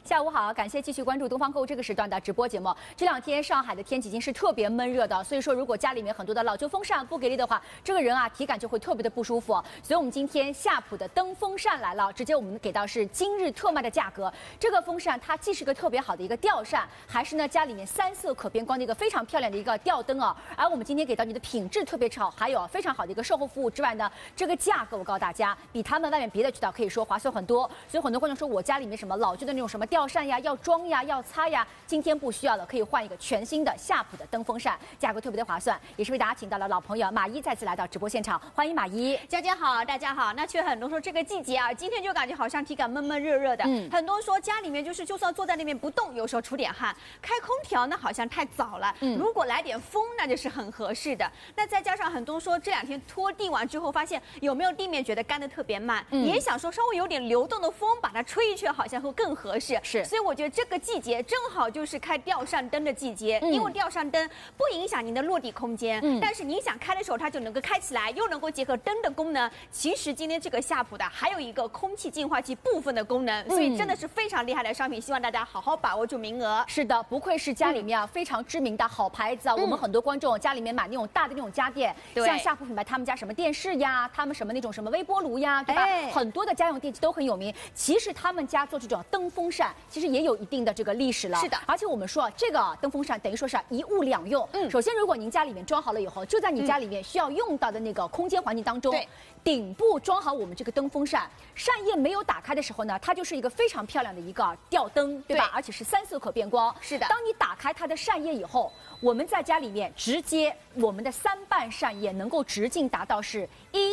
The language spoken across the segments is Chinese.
下午好，感谢继续关注东方购这个时段的直播节目。这两天上海的天气已经是特别闷热的，所以说如果家里面很多的老旧风扇不给力的话，这个人啊体感就会特别的不舒服。所以我们今天夏普的灯风扇来了，直接我们给到是今日特卖的价格。这个风扇它既是个特别好的一个吊扇，还是呢家里面三色可变光的一个非常漂亮的一个吊灯啊。而我们今天给到你的品质特别好，还有非常好的一个售后服务之外呢，这个价格我告诉大家，比他们外面别的渠道可以说划算很多。所以很多观众说我家里面什么老旧的那种什么吊扇呀，要装呀，要擦呀，今天不需要了，可以换一个全新的夏普的灯风扇，价格特别的划算，也是为大家请到了老朋友马伊再次来到直播现场，欢迎马伊。 佳佳好，大家好。那却很多说这个季节啊，今天就感觉好像体感闷闷热热的，很多说家里面就是就算坐在那边不动，有时候出点汗，开空调那好像太早了，如果来点风那就是很合适的。那再加上很多说这两天拖地完之后，发现有没有地面觉得干得特别慢，也想说稍微有点流动的风把它吹一吹，好像会更合适。 是， 所以我觉得这个季节正好就是开吊扇灯的季节，因为吊扇灯不影响您的落地空间，但是您想开的时候它就能够开起来，又能够结合灯的功能。其实今天这个夏普的还有一个空气净化器部分的功能，所以真的是非常厉害的商品，希望大家好好把握住名额。 是的，不愧是家里面啊非常知名的好牌子啊，我们很多观众家里面买那种大的那种家电，像夏普品牌他们家什么电视呀，他们什么那种什么微波炉呀，对吧？很多的家用电器都很有名。其实他们家做这种灯风扇，其实也有一定的这个历史了。 是的， 而且我们说这个灯风扇等于说是一物两用。首先如果您家里面装好了以后，就在你家里面需要用到的那个空间环境当中，顶部装好我们这个灯风扇，扇叶没有打开的时候呢，它就是一个非常漂亮的一个吊灯，对吧？而且是三色可变光。 是的， 当你打开它的扇叶以后，我们在家里面直接我们的3瓣扇叶能够直径达到是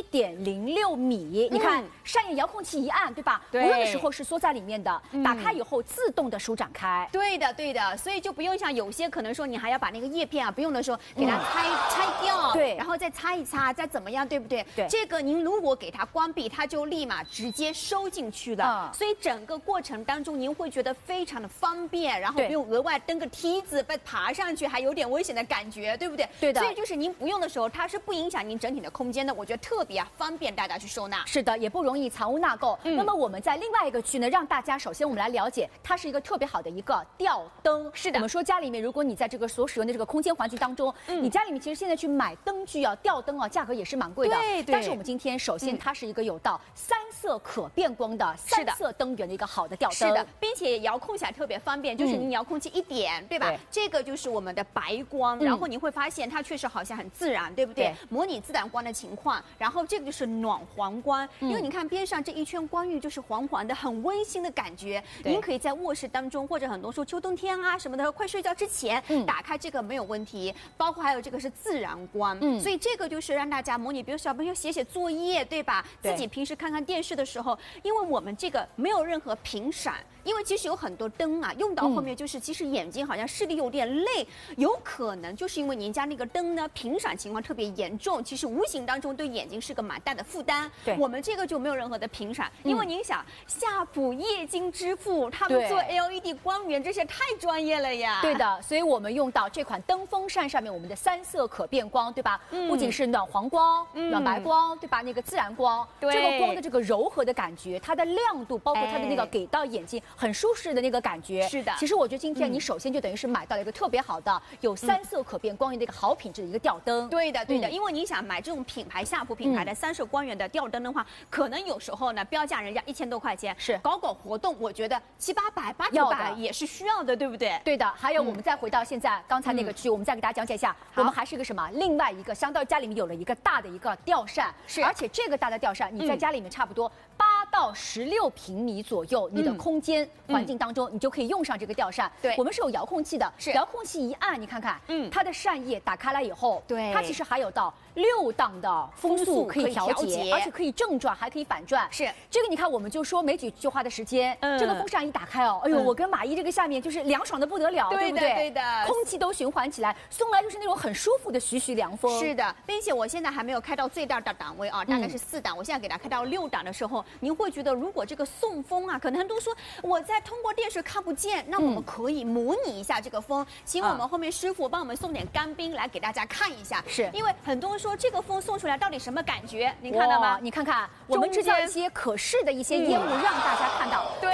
1.06米。你看扇叶遥控器一按，对吧？无论的时候是缩在里面的，打开以后自动的舒展开。 对的，对的，所以就不用像有些可能说你还要把那个叶片啊，不用的时候给它拆掉， 对， 然后再擦一擦，再怎么样，对不对？ 对， 这个您如果给它关闭，它就立马直接收进去了。所以整个过程当中您会觉得非常的方便，然后不用额外登个梯子被爬上去，还有点危险的感觉，对不对？ 对的。 所以就是您不用的时候，它是不影响您整体的空间的，我觉得特别方便大家去收纳。 是的，也不容易藏污纳垢。那么我们在另外一个区呢，让大家首先我们来了解，它是一个特别好的一个吊灯。 是的， 我们说家里面，如果你在这个所使用的这个空间环境当中，你家里面其实现在去买灯具啊、吊灯啊，价格也是蛮贵的。 对。 但是我们今天首先它是一个有到3色可变光的3色灯源的一个好的吊灯。 是的，并且遥控起来特别方便，就是您遥控器一点，对吧？这个就是我们的白光，然后你会发现它确实好像很自然，对不对？模拟自然光的情况。然后这个就是暖黄光，因为你看边上这一圈光晕就是黄黄的，很温馨的感觉。您可以在卧室当中，或者很多说秋冬天啊什么的，快睡觉之前打开这个没有问题。包括还有这个是自然光，所以这个就是让大家模拟，比如小朋友写作业，对吧？自己平时看看电视的时候，因为我们这个没有任何频闪。因为其实有很多灯啊，用到后面就是其实眼睛好像视力有点累，有可能就是因为您家那个灯呢频闪情况特别严重，其实无形当中对眼睛是个蛮大的负担。我们这个就没有任何的频闪，因为您想夏普液晶之父他们做 LED 光源这些太专业了呀。 对的，所以我们用到这款灯风扇上面我们的3色可变光，对吧？不仅是暖黄光、暖白光，对吧？那个自然光，这个光的这个柔和的感觉，它的亮度，包括它的那个给到眼睛很舒适的那个感觉。 是的， 其实我觉得今天你首先就等于是买到了一个特别好的有3色可变光源的一个好品质的一个吊灯。 对的，对的，因为你想买这种品牌夏普品牌的3色光源的吊灯的话，可能有时候呢标价人家1000多块钱， 是搞活动，我觉得700、800、800也是需要的，对不对？ 对的。还有我们再回到现在刚才那个区，我们再给大家讲解一下，我们还是一个什么？另外一个相当于家里面有了一个大的一个吊扇，而且这个大的吊扇你在家里面差不多8到16平米左右，你的空间环境当中，你就可以用上这个吊扇。我们是有遥控器的，遥控器一按，你看看，它的扇叶打开来以后，它其实还有到6档的风速可以调节，而且可以正转，还可以反转。 是这个，你看我们就说没几句话的时间，这个风扇一打开哦，哎呦，我跟马伊这个下面就是凉爽的不得了，对不对？ 对的， 空气都循环起来，送来就是那种很舒服的徐徐凉风。 是的，并且我现在还没有开到最大的档位啊，大概是4档，我现在给它开到6档的时候，您会觉得如果这个送风啊，可能很多说我在通过电视看不见，那我们可以模拟一下这个风，请我们后面师傅帮我们送点干冰来给大家看一下。是因为很多人说这个风送出来到底什么感觉？您看到吗？ 你看看，我们制造一些可视的一些烟雾，让大家看到，它是通过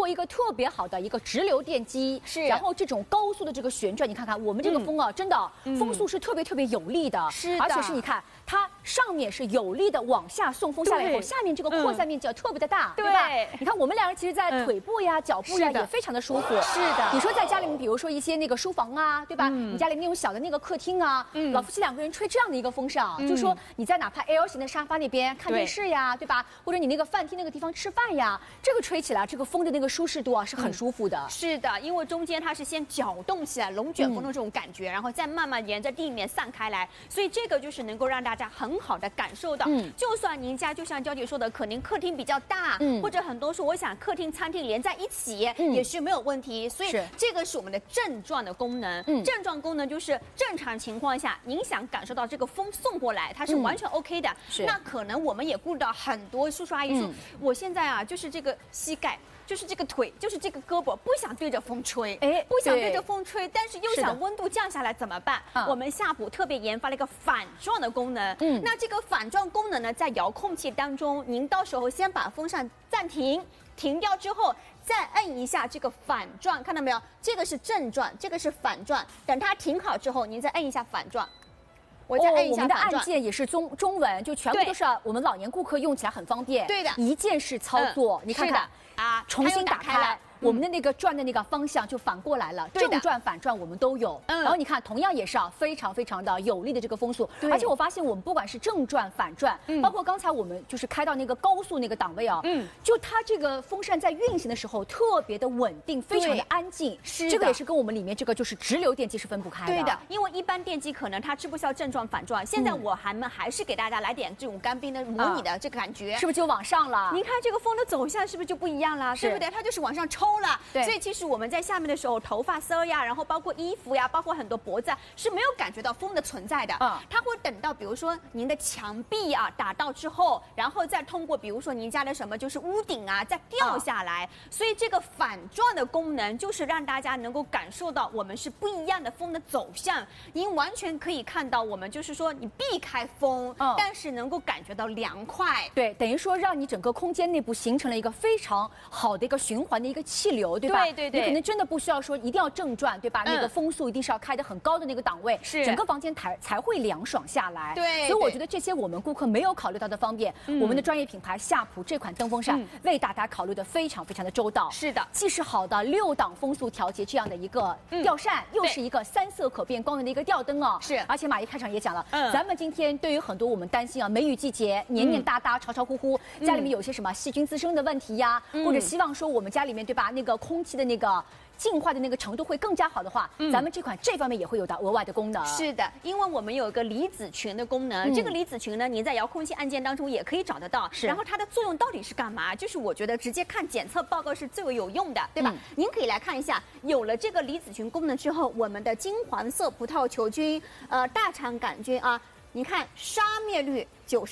过一个特别好的一个直流电机， 是， 然后这种高速的这个旋转，你看看我们这个风啊，真的风速是特别有力的， 是的， 而且是你看它上面是有力的往下送风下来以后，下面这个扩散面积要特别的大，对吧？你看我们两人其实，在腿部呀、脚部呀也非常的舒服。 是的， 你说在家里面，比如说一些那个书房啊，对吧？你家里那种小的那个客厅啊，老夫妻两个人吹这样的一个风扇，就说你在哪怕 L 型的沙发那边看电视呀，对吧？或者你那个饭厅那个地方吃饭呀，这个吹起来，这个风的那个舒适度啊是很舒服的。 是的，因为中间它是先搅动起来龙卷风的这种感觉，然后再慢慢沿着地面散开来，所以这个就是能够让大家很好的感受到。就算您家就像娇姐说的，可能客厅比较大，或者很多说我想客厅餐厅连在一起，也是没有问题。所以这个是我们的正转的功能。正转功能就是正常情况下，您想感受到这个风送过来，它是完全 OK 的。那可能我们也顾到很多叔叔阿姨说，我现在啊就是这个膝盖。就是这个腿，就是这个胳膊，不想对着风吹，不想对着风吹，但是又想温度降下来怎么办？我们夏普特别研发了一个反转的功能。那这个反转功能呢，在遥控器当中，您到时候先把风扇暂停，停掉之后，再摁一下这个反转，看到没有？这个是正转，这个是反转。等它停好之后，您再摁一下反转。我再摁一下反转。 我们的按键也是中文，就全部都是我们老年顾客用起来很方便。 对的， 一键式操作，你看看啊， 重新打开了。我们的那个转的那个方向就反过来了，正转反转我们都有。然后你看，同样也是非常的有力的这个风速。而且我发现我们不管是正转反转，包括刚才我们就是开到那个高速那个档位啊，就它这个风扇在运行的时候特别的稳定，非常的安静。是这个也是跟我们里面这个就是直流电机是分不开的。 对的，因为一般电机可能它吃不消正转反转，现在我还是给大家来点这种干冰的模拟的这个感觉， 是不是就往上了？ 您看这个风的走向是不是就不一样了？对不对？它就是往上抽了。对，所以其实我们在下面的时候，头发丝呀，然后包括衣服呀，包括很多脖子是没有感觉到风的存在的。它会等到比如说您的墙壁啊打到之后，然后再通过比如说您家的什么就是屋顶啊再掉下来。所以这个反转的功能就是让大家能够感受到我们是不一样的风的走向。您完全可以看到我们就是说你避开风，但是能够感觉到凉快。 对，等于说让你整个空间内部形成了一个非常好的一个循环的一个气流，对吧？对，你可能真的不需要说一定要正转，对吧？那个风速一定是要开得很高的那个档位，是整个房间才会凉爽下来。对，所以我觉得这些我们顾客没有考虑到的方面，我们的专业品牌夏普这款灯风扇为大家考虑的非常的周到。 是的， 既是好的6档风速调节这样的一个吊扇，又是一个3色可变光能的一个吊灯哦。是，而且马一开场也讲了，咱们今天对于很多我们担心啊，梅雨季节黏黏哒哒、潮潮乎乎，家里面有些什么细菌滋生的问题呀，或者希望说我们家里面对吧，那个空气的那个净化的那个程度会更加好的话，咱们这款这方面也会有到额外的功能。 是的，因为我们有一个离子群的功能，这个离子群呢，您在遥控器按键当中也可以找得到。是，然后它的作用到底是干嘛？就是我觉得直接看检测报告是最为有用的，对吧？您可以来看一下，有了这个离子群功能之后，我们的金黄色葡萄球菌、大肠杆菌啊。你看杀灭率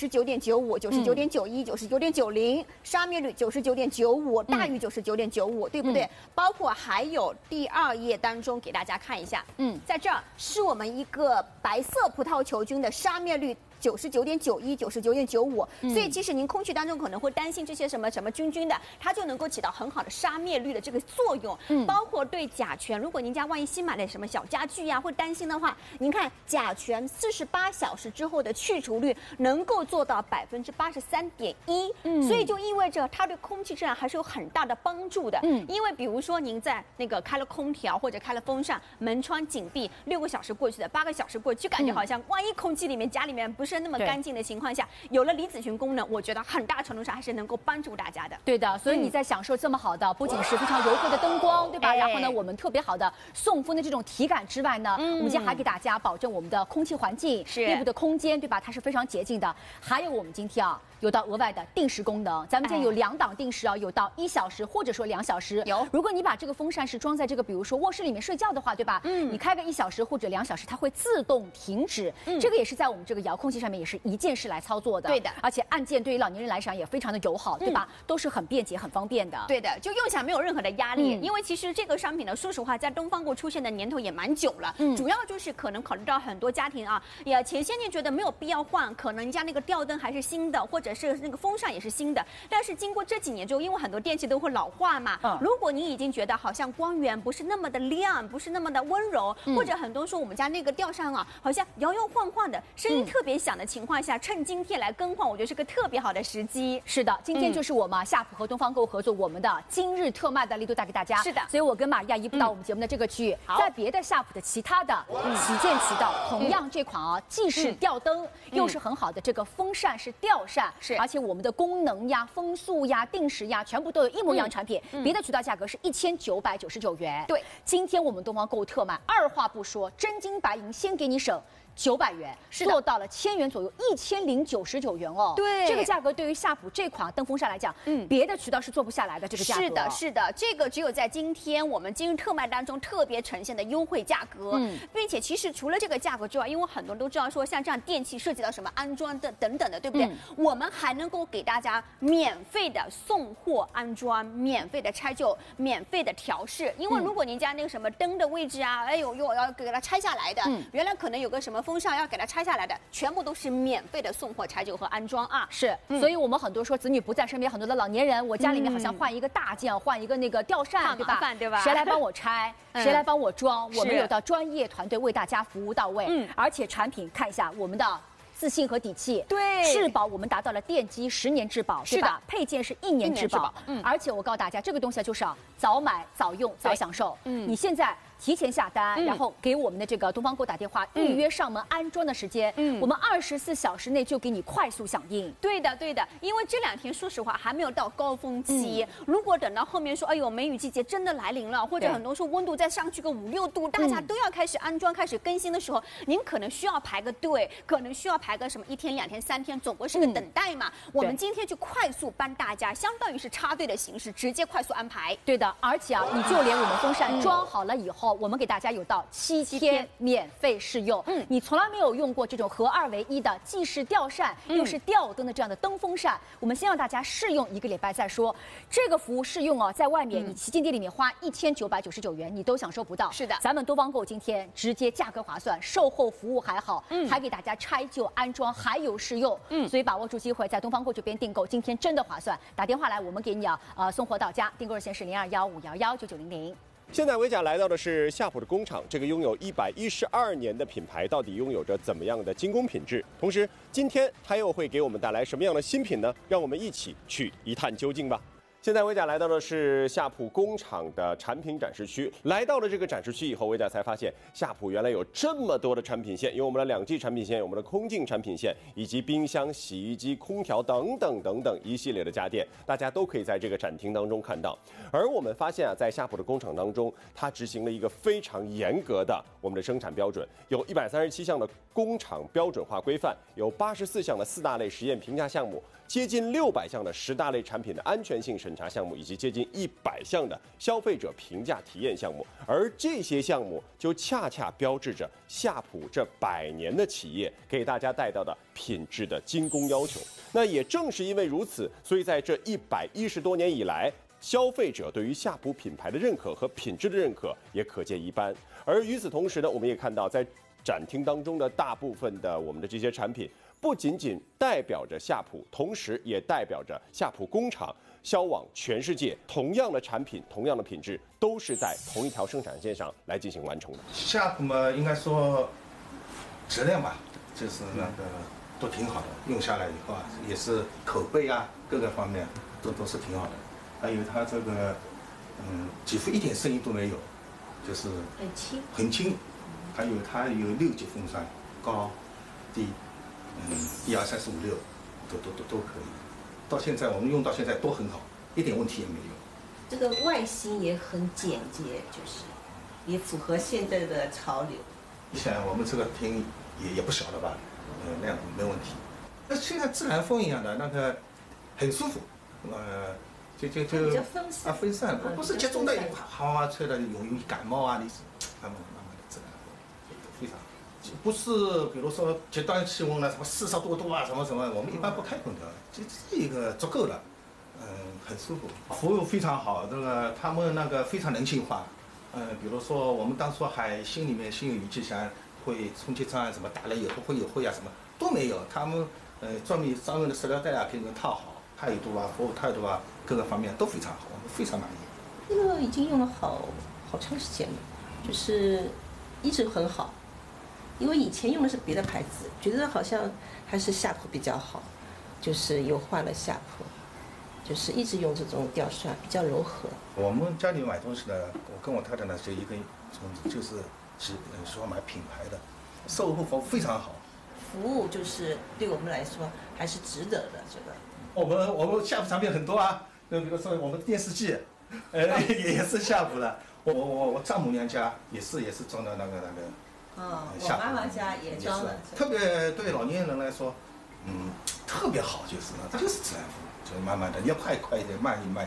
99.95、99.91、99.90，杀灭率99.95，大于99.95，对不对？包括还有第2页当中给大家看一下，在这儿是我们一个白色葡萄球菌的杀灭率。99.91、99.95，所以即使您空气当中可能会担心这些什么菌的，它就能够起到很好的杀灭率的这个作用。包括对甲醛，如果您家万一新买了什么小家具呀，会担心的话，您看甲醛48小时之后的去除率能够做到83.1%，所以就意味着它对空气质量还是有很大的帮助的。因为比如说您在那个开了空调或者开了风扇，门窗紧闭，6个小时过去的，8个小时过去，就感觉好像万一空气里面家里面不是那么干净的情况下，有了离子群功能，我觉得很大程度上还是能够帮助大家的。 对的，所以你在享受这么好的，不仅是非常柔和的灯光，对吧？然后呢，我们特别好的送风的这种体感之外呢，我们今天还给大家保证我们的空气环境、内部的空间，对吧？它是非常洁净的。还有我们今天啊，有到额外的定时功能，咱们今天有2档定时啊，有到1小时或者说2小时。有，如果你把这个风扇是装在这个，比如说卧室里面睡觉的话，对吧？你开个1小时或者2小时，它会自动停止。这个也是在我们这个遥控器上面也是一键式来操作的。对的，而且按键对于老年人来讲也非常的友好，对吧？都是很便捷、很方便的。 对的，就用起来没有任何的压力。因为其实这个商品呢，说实话，在东方购出现的年头也蛮久了。主要就是可能考虑到很多家庭啊，也前些年觉得没有必要换，可能人家那个吊灯还是新的，或者者是那个风扇也是新的。但是经过这几年之后，因为很多电器都会老化嘛，如果你已经觉得好像光源不是那么的亮，不是那么的温柔，或者很多说我们家那个吊扇啊，好像摇摇晃晃的，声音特别响的情况下，趁今天来更换，我觉得是个特别好的时机。 是的，今天就是我们夏普和东方购物合作我们的今日特卖的力度带给大家。 是的， 所以我跟玛利亚移步到我们节目的这个区域，在别的夏普的其他的旗舰渠道，同样这款啊，既是吊灯，又是很好的这个风扇，是吊扇， 是， 而且我们的功能呀、风速呀、定时呀，全部都有一模一样产品。别的渠道价格是1999元， 对， 今天我们东方购物特卖，二话不说，真金白银先给你省900元， 是做到了1000元左右，1099元哦。 对， 这个价格对于夏普这款灯风扇来讲，别的渠道是做不下来的这个价格。 是的，是的，这个只有在今天我们今日特卖当中特别呈现的优惠价格，并且其实除了这个价格之外，因为很多人都知道说像这样电器涉及到什么安装的等等的，对不对？我们还能够给大家免费的送货安装，免费的拆旧，免费的调试。因为如果您家那个什么灯的位置啊，哎呦呦要给它拆下来的，原来可能有个什么风扇要给它拆下来的，全部都是免费的送货、拆旧和安装啊。 是，所以我们很多说子女不在身边，很多的老年人，我家里面好像换一个大件，换一个那个吊扇，对吧？ 对吧？ 谁来帮我拆？谁来帮我装？我们有的专业团队为大家服务到位。而且产品看一下我们的自信和底气， 对， 质保我们达到了电机10年质保，对吧？配件是1年质保，而且我告诉大家，这个东西就是早买早用早享受。你现在提前下单，然后给我们的这个东方购打电话预约上门安装的时间，我们24小时内就给你快速响应。 对的，对的，因为这2天说实话还没有到高峰期，如果等到后面说，哎呦梅雨季节真的来临了，或者很多说温度再上去个5、6度，大家都要开始安装、开始更新的时候，您可能需要排个队，可能需要排个什么1天、2天、3天，总归是个等待嘛。我们今天就快速帮大家，相当于是插队的形式，直接快速安排。 对的，而且啊，你就连我们风扇装好了以后，我们给大家有到7天免费试用。你从来没有用过这种合2为1的，既是吊扇又是吊灯的这样的灯风扇，我们先让大家试用1个礼拜再说。这个服务试用哦，在外面你旗舰店里面花1999元，你都享受不到。 是的， 咱们东方购今天直接价格划算，售后服务还好，还给大家拆旧安装，还有试用。所以把握住机会，在东方购这边订购，今天真的划算。打电话来，我们给你送货到家，订购热线是0215119900。 现在维甲来到的是夏普的工厂，这个拥有112年的品牌，到底拥有着怎么样的精工品质？同时，今天它又会给我们带来什么样的新品呢？让我们一起去一探究竟吧。现在维甲来到的是夏普工厂的产品展示区。来到了这个展示区以后，维甲才发现夏普原来有这么多的产品线，有我们的2G 产品线，有我们的空净产品线，以及冰箱、洗衣机、空调等等一系列的家电，大家都可以在这个展厅当中看到。而我们发现啊，在夏普的工厂当中，它执行了一个非常严格的我们的生产标准，有137项的工厂标准化规范，有84项的4大类实验评价项目，接近600项的10大类产品的安全性审查项目，以及接近100项的消费者评价体验项目。而这些项目就恰恰标志着夏普这100年的企业给大家带到的品质的精工要求。那也正是因为如此，所以在这110多年以来，消费者对于夏普品牌的认可和品质的认可也可见一斑。而与此同时呢，我们也看到在展厅当中的大部分的我们的这些产品，不仅仅代表着夏普，同时也代表着夏普工厂销往全世界。同样的产品，同样的品质，都是在同一条生产线上来进行完成的。 夏普嘛，应该说质量吧，就是那个都挺好的，用下来以后啊，也是口碑啊，各个方面都是挺好的。还有它这个，几乎一点声音都没有，就是很轻。还有它有6级风扇，高、低，1、2、3、4、5、6，都可以。到现在我们用到现在都很好，一点问题也没有。 这个外形也很简洁，就是也符合现在的潮流。 你想我们这个厅也不小了吧？那样没问题。那现在自然风一样的那个，很舒服。就比较分散分散，不是集中的，哗吹的容易感冒啊，你慢慢的自然非常。不是，比如说极端气温了，什么40多度啊，什么，我们一般不开空调，就这一个足够了，很舒服，服务非常好，这个他们那个非常人性化，比如说我们当初心里面心有余悸，想会充气障碍什么打了以后会有灰啊什么都没有，他们专门的塑料袋啊，给人套好，态度啊，服务态度啊，各个方面都非常好，我们非常满意。 这个已经用了好长时间了，就是一直很好。因为以前用的是别的牌子，觉得好像还是夏普比较好，就是又换了夏普，就是一直用这种吊扇，比较柔和。 我们家里买东西呢，我跟我太太呢就一个就是说买品牌的，售后服务非常好， 服务就是对我们来说还是值得的。这个我们夏普产品很多啊，比如说我们的电视机，也是夏普的。我丈母娘家也是装的那个。 我妈妈家也装了。 特别对老年人来说，特别好，就是它就是自然服务，就是慢慢的，你要快一点，慢一点。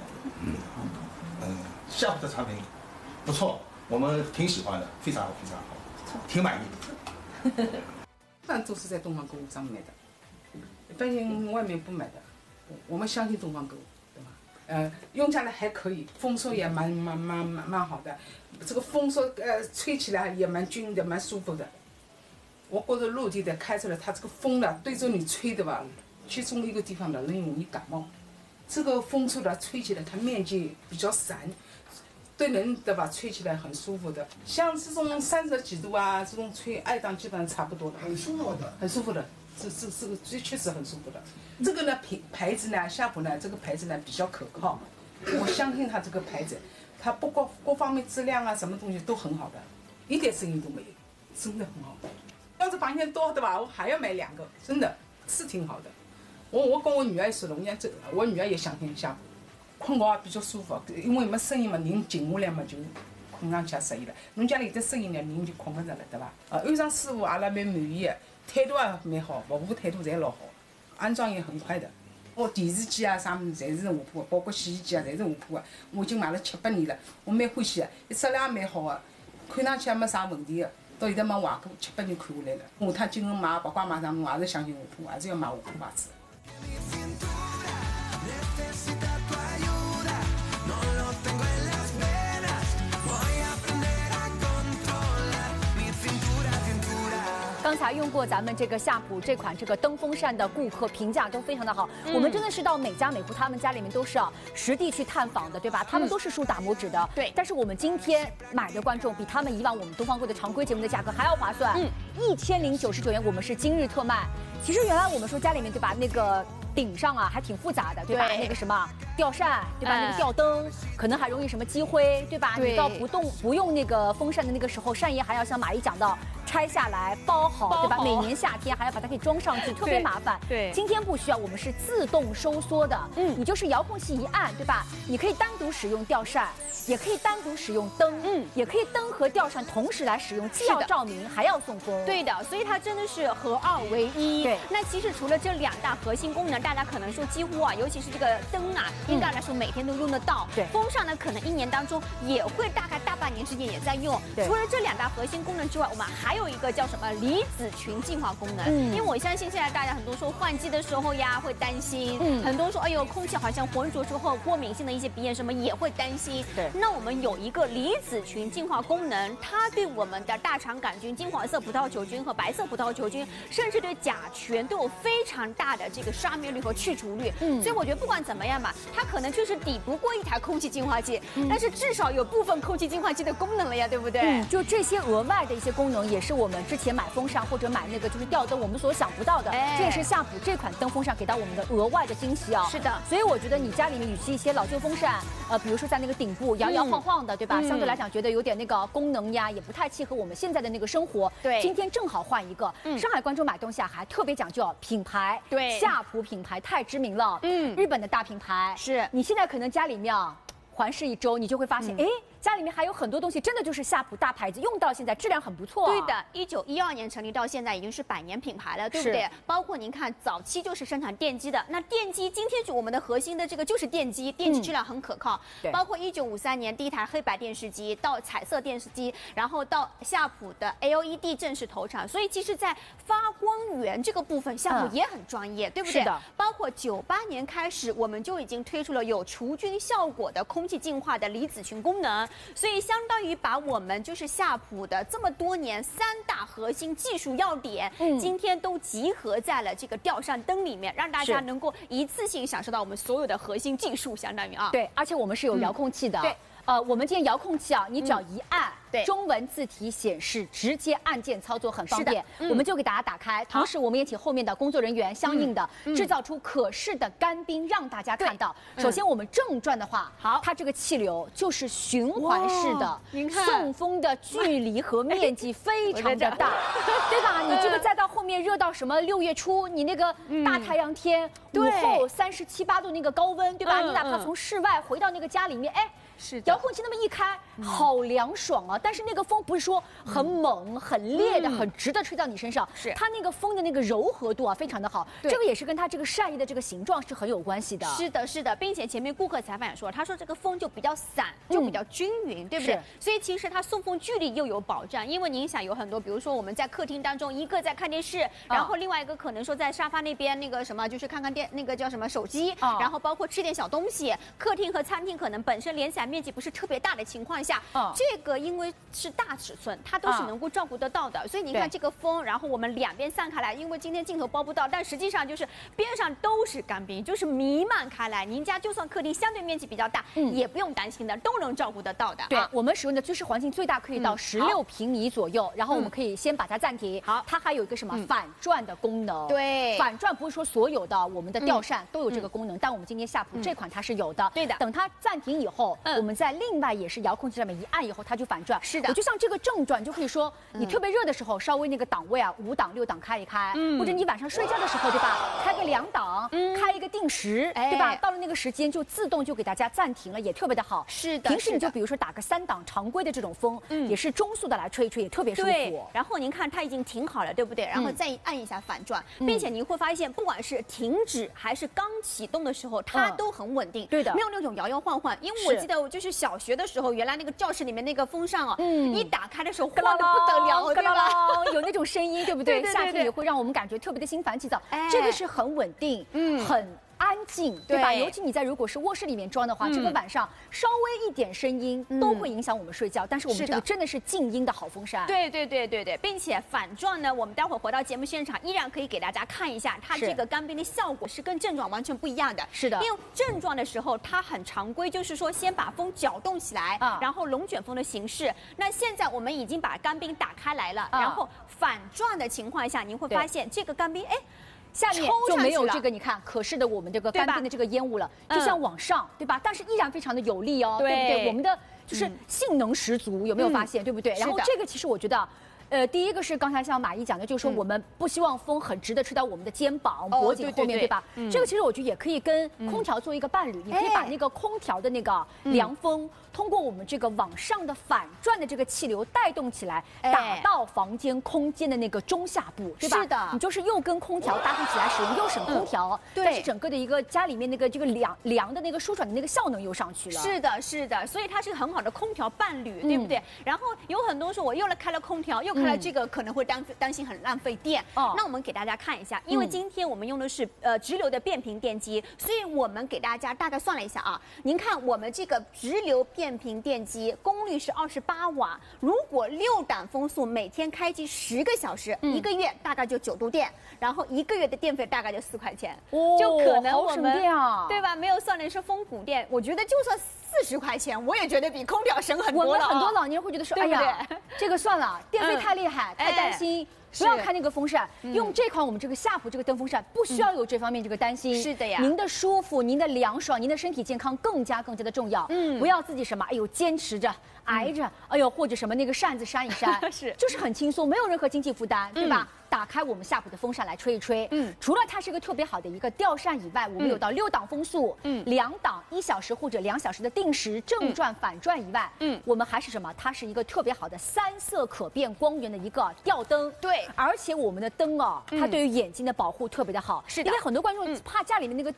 夏普的产品不错，我们挺喜欢的，非常好，挺满意的。 一般都是在东方购物上买的，一般性外面不买的。我们相信东方购物，对吧？用下来还可以，风速也蛮好的。这个风速吹起来也蛮均匀的，蛮舒服的。我觉得陆地的开出来，它这个风呢对着你吹的吧，其中一个地方呢容易感冒。这个风速呢吹起来，它面积比较散，对人的吧吹起来很舒服的。像这种30几度啊，这种吹2档基本上差不多了，很舒服的，很舒服的。这个确实很舒服的。这个呢牌子呢，夏普呢这个牌子呢比较可靠，我相信它这个牌子，它不各方面质量啊什么东西都很好的，一点声音都没有，真的很好。要是房间多的吧，我还要买2个，真的是挺好的。我跟我女儿也说了，我女儿也想听夏普，困觉比较舒服，因为没声音嘛，人静下来嘛就困上去也适意了。侬家里的声音呢，人就困不着了，对吧？安装师傅阿拉蛮满意的，态度也蛮好，服务态度侪老好，安装也很快的。我电视机啊啥物事侪是下铺的，包括洗衣机啊侪是下铺的。我已经买了7、8年了，我蛮欢喜的，质量也蛮好的，看上去也没啥问题的。到现在没坏过，7、8年看下来了。下趟今后买，不管买啥物，还是相信下铺，还是要买下铺牌子。 刚才用过咱们这个夏普这款这个灯风扇的顾客评价都非常的好，我们真的是到每家每户他们家里面都是实地去探访的，对吧？他们都是竖打拇指的。 对。 但是我们今天买的观众比他们以往我们东方购的常规节目的价格还要划算。1099元，我们是今日特卖。其实原来我们说家里面对吧，那个顶上还挺复杂的，对吧？那个什么吊扇，对吧？那个吊灯可能还容易什么积灰，对吧？你到不用那个风扇的那个时候，扇叶还要像马姨讲到拆下来包好，对吧？每年夏天还要把它给装上去，特别麻烦。 对， 今天不需要，我们是自动收缩的。你就是遥控器一按，对吧？你可以单独使用吊扇，也可以单独使用灯，也可以灯和吊扇同时来使用，既要照明还要送风。 对的，所以它真的是合2为1。 对， 那其实除了这2大核心功能，大家可能说几乎尤其是这个灯应该来说每天都用得到。 对， 风扇呢可能1年当中也会大概大半年时间也在用。除了这2大核心功能之外，我们还有一个叫什么离子群净化功能。因为我相信现在大家很多说换季的时候呀会担心，很多说哎呦空气好像浑浊之后过敏性的一些鼻炎什么也会担心。 对， 那我们有一个离子群净化功能，它对我们的大肠杆菌、金黄色葡萄球菌和白色葡萄球菌，甚至对甲醛都有非常大的这个杀灭率和去除率。所以我觉得不管怎么样嘛，它可能确实抵不过一台空气净化器，但是至少有部分空气净化器的功能了呀，对不对？ 就这些额外的一些功能，也是我们之前买风扇或者买那个就是吊灯我们所想不到的。这也是夏普这款灯风扇给到我们的额外的惊喜啊。 是的， 所以我觉得你家里面与其一些老旧风扇，比如说在那个顶部摇摇晃晃的，对吧？相对来讲觉得有点那个功能呀，也不太契合我们现在的那个生活。 对， 今天正好换一个。上海观众买东西还特别讲究品牌。 对， 夏普品牌太知名了。日本的大品牌。 是你现在可能家里面环视一周，你就会发现，家里面还有很多东西真的就是夏普大牌子，用到现在质量很不错。 对的，1912年成立到现在已经是100年品牌了，对不对？包括您看早期就是生产电机的，那电机今天我们的核心的这个就是电机，电机质量很可靠。包括1953年第一台黑白电视机到彩色电视机，然后到夏普的 LED 正式投产，所以其实在发光源这个部分，夏普也很专业，对不对？ 是的。 包括98年开始，我们就已经推出了有除菌效果的空气净化的离子群功能。 所以相当于把我们就是夏普的这么多年3大核心技术要点，今天都集合在了这个吊扇灯里面，让大家能够一次性享受到我们所有的核心技术，相当于啊。 对，而且我们是有遥控器的。 对。 我们今天遥控器啊，你只要一按， 对， 中文字体显示，直接按键操作很方便。我们就给大家打开，同时我们也请后面的工作人员相应的制造出可视的干冰，让大家看到。首先我们正转的话，好，它这个气流就是循环式的， 您看送风的距离和面积非常的大，对吧？你这个再到后面热到什么6月初，你那个大太阳天，午后37、8度那个高温，对吧？你哪怕从室外回到那个家里面，哎。 是遥控器那么一开，好凉爽啊！但是那个风不是说很猛、很烈的、很直的吹到你身上， 是它那个风的那个柔和度啊，非常的好。这个也是跟它这个扇叶的这个形状是很有关系的。 是的，是的，并且前面顾客采访也说，他说这个风就比较散，就比较均匀，对不对？所以其实它送风距离又有保障，因为您想有很多，比如说我们在客厅当中，一个在看电视，然后另外一个可能说在沙发那边那个什么，就是看看那个叫什么手机，然后包括吃点小东西。客厅和餐厅可能本身连起来面积不是特别大的情况下，这个因为是大尺寸，它都是能够照顾得到的。所以你看这个风，然后我们两边散开来，因为今天镜头包不到，但实际上就是边上都是干冰，就是弥漫开来。您家就算客厅相对面积比较大，也不用担心的，都能照顾得到的。 对，我们使用的居室环境最大可以到16平米左右，然后我们可以先把它暂停。好，它还有一个什么反转的功能？ 对， 反转不是说所有的我们的吊扇都有这个功能，但我们今天夏普这款它是有的。 对的， 等它暂停以后，我们在另外也是遥控器上面一按以后，它就反转。 是的， 我就像这个正转，就可以说你特别热的时候，稍微那个档位啊5档6档开一开，或者你晚上睡觉的时候，对吧？开个2档，开一个定时，对吧？到了那个时间就自动就给大家暂停了，也特别的好。 是的， 平时你就比如说打个3档常规的这种风，也是中速的来吹一吹，也特别舒服。 对，然后您看它已经停好了，对不对？然后再按一下反转，并且您会发现，不管是停止还是刚启动的时候，它都很稳定。 对的， 没有那种摇摇晃晃。因为我记得我就是小学的时候，原来那个教室里面那个风扇啊，一打开的时候晃得不得了，对吧？ 有那种声音，对不对？夏天也会让我们感觉特别的心烦气躁。这个是很稳定，很安静，对吧？尤其你在如果是卧室里面装的话，这个晚上稍微一点声音都会影响我们睡觉。但是我们这个真的是静音的好风扇。 对，并且反转呢，我们待会儿回到节目现场，依然可以给大家看一下它这个干冰的效果是跟正转完全不一样的。 是的， 因为正转的时候它很常规，就是说先把风搅动起来，然后龙卷风的形式。那现在我们已经把干冰打开来了，然后反转的情况下，您会发现这个干冰，哎。 下面就没有这个你看可视的我们这个干冰的这个烟雾了，就像往上，对吧？但是依然非常的有力哦，对不对？我们的就是性能十足，有没有发现？对不对？然后这个其实我觉得。第一个是刚才像马伊讲的，就是说我们不希望风很直的吹到我们的肩膀、脖颈后面，对吧？这个其实我觉得也可以跟空调做一个伴侣，你可以把那个空调的那个凉风，通过我们这个往上的反转的这个气流带动起来，打到房间空间的那个中下部，对吧？ 是的， 你就是又跟空调搭配起来使用，又省空调，但是整个的一个家里面那个这个凉的那个舒爽的那个效能又上去了。 是的，所以它是很好的空调伴侣，对不对？然后有很多说我又开了空调，又开了这个可能会担心很浪费电。那我们给大家看一下，因为今天我们用的是直流的变频电机，所以我们给大家大概算了一下啊，您看我们这个直流变频电机功率是28瓦，如果6档风速每天开机10个小时，1个月大概就9度电，然后1个月的电费大概就4块钱，就可能我们对吧？没有算的是风谷电，我觉得就算40块钱，我也觉得比空调省很多了。 我们很多老年人会觉得说，哎呀，这个算了，电费太厉害，太担心。不要开那个风扇，用这款我们这个夏普这个灯风扇，不需要有这方面这个担心。 是的呀， 您的舒服、您的凉爽、您的身体健康更加的重要。不要自己什么，哎呦坚持着、挨着，哎呦或者什么那个扇子扇一扇，就是很轻松，没有任何经济负担，对吧？打开我们夏普的风扇来吹一吹。除了它是一个特别好的一个吊扇以外，我们有到6档风速，2档1小时或者2小时的定时正转、反转以外，我们还是什么？它是一个特别好的3色可变光源的一个吊灯。 对， 而且我们的灯啊，它对于眼睛的保护特别的好。是的，因为很多观众怕家里面那个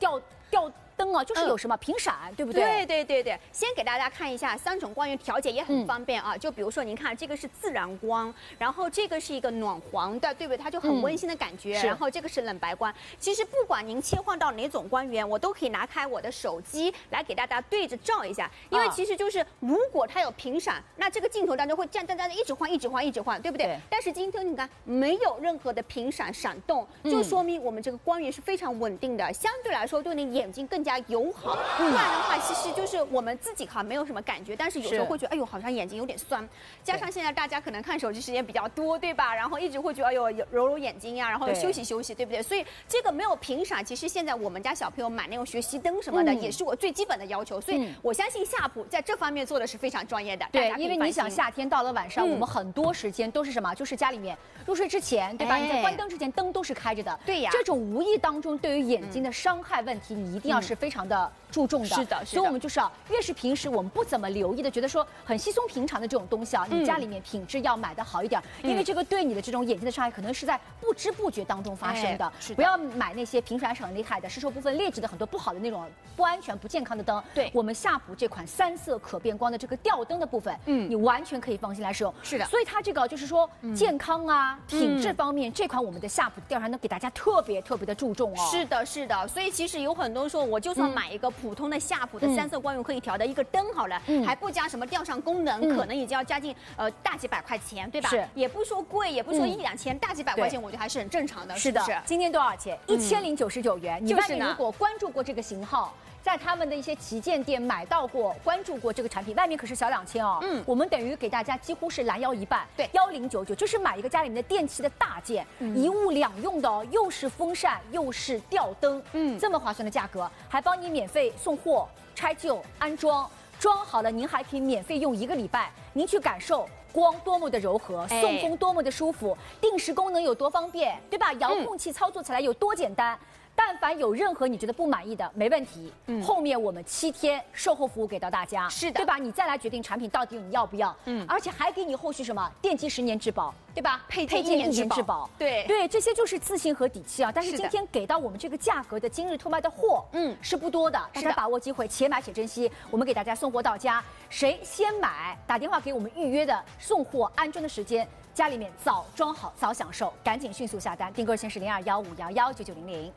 吊灯啊，就是有什么频闪，对不对？ 对，先给大家看一下3种光源调节也很方便啊。就比如说您看这个是自然光，然后这个是一个暖黄的，对不对？它就很温馨的感觉。然后这个是冷白光。其实不管您切换到哪种光源，我都可以拿开我的手机来给大家对着照一下。因为其实就是如果它有频闪，那这个镜头当中会站一直换，对不对？但是今天你看没有任何的频闪闪动，就说明我们这个光源是非常稳定的，相对来说对你眼睛更加友好。不然的话，其实就是我们自己没有什么感觉，但是有时候会觉得，哎呦，好像眼睛有点酸。加上现在大家可能看手机时间比较多，对吧？然后一直会觉得，哎呦，揉眼睛呀，然后休息，对不对？所以这个没有频闪，其实现在我们家小朋友买那种学习灯什么的，也是我最基本的要求。所以我相信夏普在这方面做的是非常专业的。 对，因为你想夏天到了晚上，我们很多时间都是什么？就是家里面入睡之前，对吧？你在关灯之前，灯都是开着的。 对呀， 这种无意当中对于眼睛的伤害问题，你一定要是非常的注重的。 是的， 所以我们就是越是平时我们不怎么留意的，觉得说很稀松平常的这种东西啊，你家里面品质要买的好一点，因为这个对你的这种眼睛的伤害可能是在不知不觉当中发生的。不要买那些频闪很厉害的、市售部分劣质的很多不好的那种不安全、不健康的灯。 对， 我们夏普这款3色可变光的这个吊灯的部分，你完全可以放心来使用。 是的， 所以它这个就是说健康啊、品质方面，这款我们的夏普吊扇灯给大家特别的注重哦。 是的，所以其实有很多说，我就算买一个普通的夏普的3色光源可以调的一个灯好了，还不加什么吊扇功能，可能已经要加进大几百块钱，对吧？ 是， 也不说贵，也不说1、2千，大几百块钱，我觉得还是很正常的。 是的，今天多少钱？1099元。你外面如果关注过这个型号，在他们的一些旗舰店买到过、关注过这个产品，外面可是小2000哦。我们等于给大家几乎是拦腰一半。 对 ，1099就是买一个家里面的电器的大件，一物两用的哦，又是风扇又是吊灯，这么划算的价格，还帮你免费送货、拆旧、安装。装好了，您还可以免费用1个礼拜，您去感受光多么的柔和，送风多么的舒服，定时功能有多方便，对吧？遥控器操作起来有多简单。但凡有任何你觉得不满意的，没问题，后面我们7天售后服务给到大家， 是的， 对吧？你再来决定产品到底你要不要，而且还给你后续什么电机10年质保，对吧？ 配件1年质保， 对，这些就是自信和底气啊。但是今天给到我们这个价格的今日特卖的货，是不多的，大家把握机会，且买且珍惜。我们给大家送货到家，谁先买，打电话给我们预约的送货安装的时间。家里面早装好早享受，赶紧迅速下单，订购先是0215119900。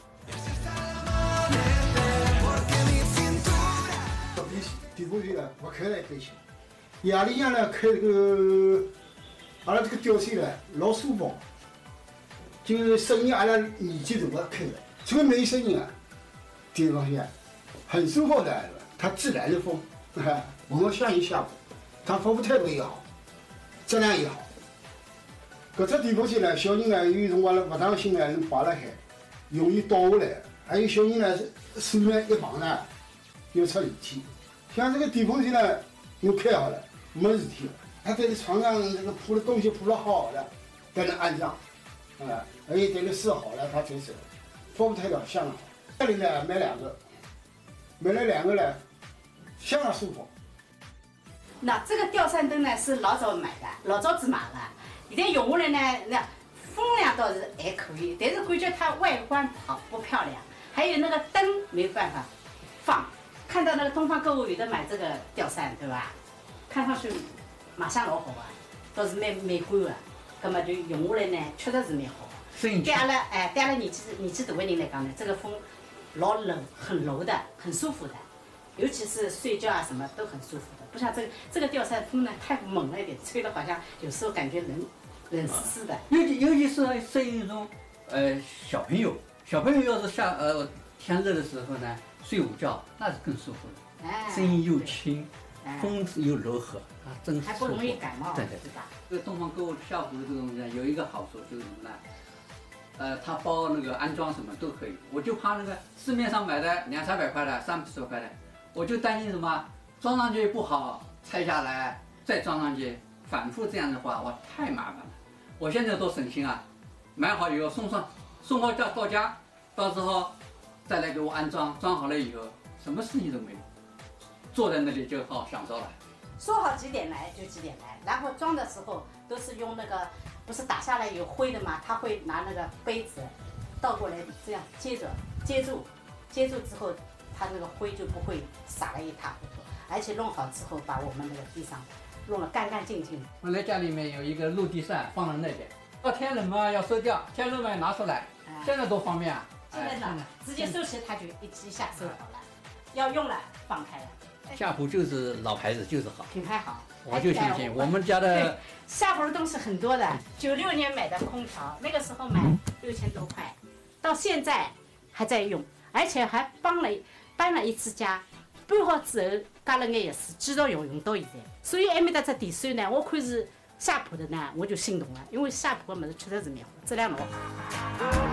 地方线呢不开了一点钱，夜里向呢开这个，阿拉这个吊扇呢老舒服，就是声音阿拉年纪大的开的，这个没声音啊，地方线很舒服的，它自然的风，我们相信夏普，它防腐态度也好，质量也好。搿只地方线呢，小人呢有辰光呢勿当心呢能滑了海，容易倒下来，还有小人呢手呢一碰呢又出事体。像这个电风扇呢，侬开好了，没事体了。它在床上这个铺的东西铺了好了，在那安上，而且在那试好了，它就是防腐态度相当好。这里呢买2个，买了2个呢，相当舒服。 那这个吊扇灯呢是老早买的，老早子买的，现在用下来呢，那风量倒是还可以，但是感觉它外观不漂亮，还有那个灯没有办法放。看到那个东方购物有的买这个吊扇，对吧？看上去卖相老好啊，倒是蛮美观的。葛么就用下来呢，确实是蛮好。对阿拉对阿拉年纪大的人来讲呢，这个风老柔，很柔的，很舒服的，尤其是睡觉啊什么都很舒服的。不像这个吊扇风呢太猛了一点，吹的好像有时候感觉冷丝丝的。 尤其是对于那种小朋友要是天热的时候呢。睡午觉那是更舒服的，声音又轻，风又柔和啊，真是还不容易感冒， 对吧？这个东方购物夏普的这个东西有一个好处就是什么呢？它包那个安装什么都可以，我就怕那个市面上买的200-300块的、300多块的，我就担心什么装上去不好，拆下来再装上去，反复这样的话，我太麻烦了。我现在都省心啊，买好以后送好到家，到时候。再来给我安装，装好了以后，什么事情都没有，坐在那里就好享受了。 说好几点来就几点来，然后装的时候都是用那个，不是打下来有灰的嘛，他会拿那个杯子倒过来这样接住之后它那个灰就不会撒了一塌糊涂，而且弄好之后把我们那个地上弄得干干净净。 本来家里面有一个落地扇放在那边，到天冷嘛要收掉，天热嘛拿出来，现在多方便啊！ 现在呢，直接收起它就一下收好了，要用了放开了。 夏普就是老牌子，就是好， 品牌好， 我就相信我们家的。 夏普的东西很多的，96年买的空调，那个时候买6000多块，到现在还在用，而且还搬了一次家，搬好之后加了眼钥匙，继续用到现在。所以埃面搭只电扇呢，我看是夏普的呢，我就心动了，因为夏普的物事确实是蛮好，质量老好。